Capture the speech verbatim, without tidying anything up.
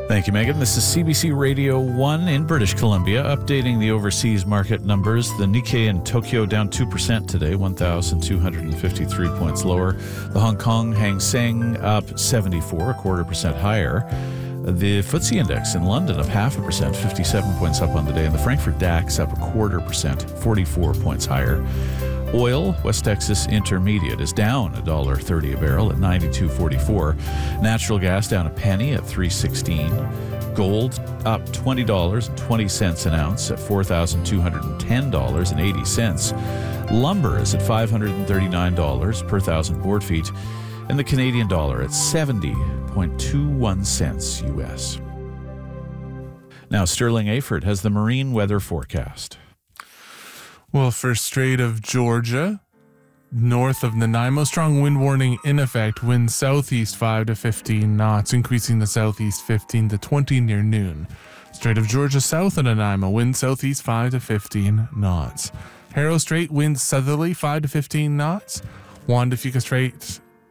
Thank you, Megan. This is C B C Radio one in British Columbia, updating the overseas market numbers. The Nikkei in Tokyo down two percent today, one thousand two hundred fifty-three points lower. The Hong Kong Hang Seng up seventy-four, a quarter percent higher. The F T S E index in London up half a percent, fifty-seven points up on the day. And the Frankfurt DAX up a quarter percent, forty-four points higher. Oil, West Texas Intermediate, is down one dollar thirty a barrel at ninety-two forty-four. Natural gas down a penny at three sixteen. Gold up twenty dollars and twenty cents an ounce at four thousand two hundred ten dollars and eighty cents. Lumber is at five hundred thirty-nine dollars per thousand board feet. And the Canadian dollar at seventy point two one cents U S. Now, Sterling Aford has the marine weather forecast. Well, for Strait of Georgia, north of Nanaimo, strong wind warning in effect. Wind southeast five to fifteen knots, increasing to southeast fifteen to twenty near noon. Strait of Georgia south of Nanaimo, wind southeast five to fifteen knots. Harrow Strait, wind southerly five to fifteen knots. Juan de Fuca Strait